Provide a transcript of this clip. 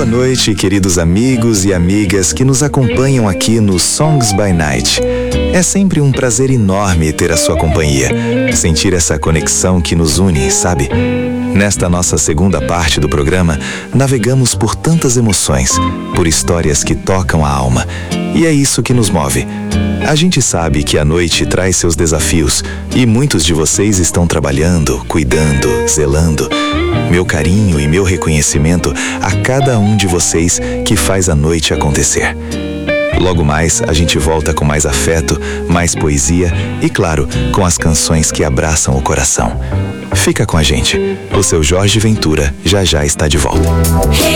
noite, queridos amigos e amigas que nos acompanham aqui no Songs by Night. É sempre um prazer enorme ter a sua companhia, sentir essa conexão que nos une, sabe? Nesta nossa segunda parte do programa, navegamos por tantas emoções, por histórias que tocam a alma. E é isso que nos move. A gente sabe que a noite traz seus desafios e muitos de vocês estão trabalhando, cuidando, zelando. Meu carinho e meu reconhecimento a cada um de vocês que faz a noite acontecer. Logo mais, a gente volta com mais afeto, mais poesia e, claro, com as canções que abraçam o coração. Fica com a gente. O seu Jorge Ventura já está de volta.